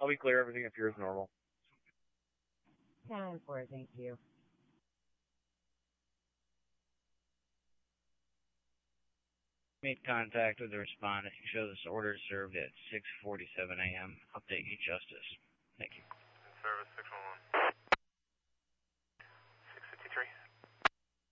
I'll be clear. Everything appears normal. 10-4, thank you. Made contact with the respondent. You show this order served at 6:47 a.m. Update you, Justice. Thank you. Service 611.